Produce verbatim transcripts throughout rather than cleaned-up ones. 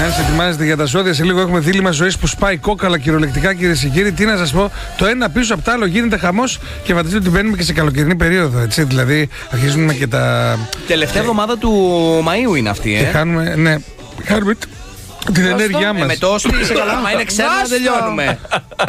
Γιάννης ετοιμάζεται για τα ζώδια. Σε λίγο έχουμε δίλημμα ζωής που σπάει κόκαλα κυριολεκτικά, κυρίες και κύριοι. Τι να σας πω, το ένα πίσω από το άλλο γίνεται χαμός και φανταστείτε ότι μπαίνουμε και σε καλοκαιρινή περίοδο. Έτσι, δηλαδή αρχίζουμε και τα. Τελευταία εβδομάδα του Μαΐου είναι αυτή, ε. Και χάνουμε, ναι, χάνουμε την ενέργειά μας. Ε, με το όστι είσαι καλά, μα είναι ξέρω να τελειώνουμε.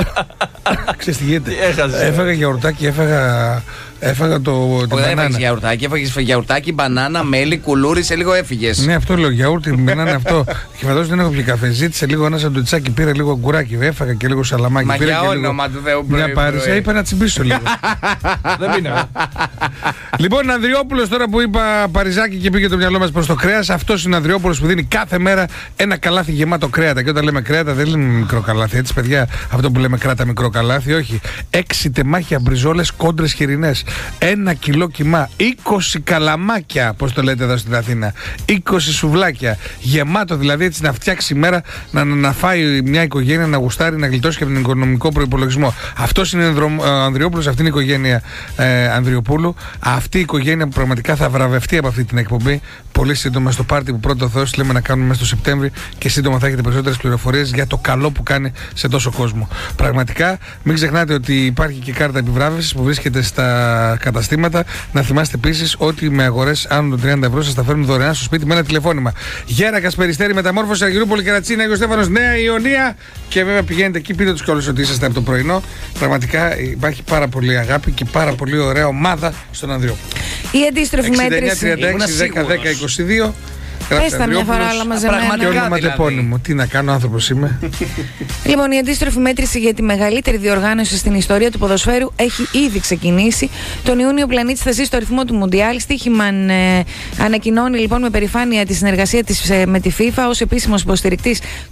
Ξέρεις τι γίνεται. Έφαγα γιαουρτάκι, έφαγα. Έφαγα το. Όχι, δεν έφαγες γιαουρτάκι, έφαγες γιαουρτάκι, μπανάνα, μέλι, κουλούρι, σε λίγο έφυγες. Ναι, αυτό λέω, γιαούρτι, μπανάνα αυτό. Και φαντάζομαι δεν έχω πιει καφέ. Ζήτησε λίγο ένα σαντουιτσάκι, πήρα λίγο αγκουράκι, έφαγα και λίγο σαλαμάκι. Μα πήρα για και όνομα λίγο... του Θεού, πρωί, μια πάρισα, είπα να τσιμπήσω λίγο. Δεν πίναμε. Λοιπόν, Ανδριόπουλος τώρα που είπα Παριζάκι και πήγε το μυαλό μας προς το κρέας, αυτός είναι ο Ανδριόπουλος που δίνει κάθε μέρα ένα καλάθι γεμάτο κρέατα. Και όταν λέμε κρέατα δεν λέμε μικρό καλάθι, έτσι παιδιά, αυτό που λέμε κράτα μικρό καλάθι, όχι. Έξι τεμάχια μπριζόλες κόντρες χοιρινές. Ένα κιλό κιμά, είκοσι καλαμάκια, πώς το λέτε εδώ στην Αθήνα, είκοσι σουβλάκια, γεμάτο δηλαδή, έτσι να φτιάξει η μέρα, να, να φάει μια οικογένεια, να γουστάρει, να γλιτώσει και από τον οικονομικό προϋπολογισμό. Αυτός είναι ο Ανδριόπουλος, αυτή είναι η οικογένεια ε, Ανδριοπούλου. Αυτή η οικογένεια που πραγματικά θα βραβευτεί από αυτή την εκπομπή πολύ σύντομα στο πάρτι που πρώτο Θεός λέμε να κάνουμε μέσα στο Σεπτέμβρη και σύντομα θα έχετε περισσότερες πληροφορίες για το καλό που κάνει σε τόσο κόσμο. Πραγματικά μην ξεχνάτε ότι υπάρχει και κάρτα επιβράβευσης που βρίσκεται στα καταστήματα. Να θυμάστε επίσης ότι με αγορές άνω των τριάντα ευρώ σας τα φέρνουν δωρεάν στο σπίτι με ένα τηλεφώνημα. Γέρακας, Περιστέρι, Μεταμόρφωση, Αργυρούπολη, Κερατσίνα, Άγιος Στέφανος, Νέα Ιωνία. Και βέβαια πηγαίνετε εκεί, πείτε τους κιόλας ότι είσαστε από το πρωινό. Πραγματικά υπάρχει πάρα πολύ αγάπη και πάρα πολύ ωραία ομάδα στον Ανδριόπουλο. Η αντίστροφη μέτρηση. τριάντα έξι δέκα δέκα είκοσι δύο. Πες τα μια φορά, αλλά μαζεμένα. Και ονοματεπώνυμο. Τι να κάνω, άνθρωπος είμαι. Λοιπόν, η αντίστροφη μέτρηση για τη μεγαλύτερη διοργάνωση στην ιστορία του ποδοσφαίρου έχει ήδη ξεκινήσει. Τον Ιούνιο ο πλανήτης θα ζει στο ρυθμό του Μουντιάλ. Στοίχημαν ε, ανακοινώνει λοιπόν με περηφάνεια τη συνεργασία της ε, με τη FIFA ως επίσημος υποστηρικτής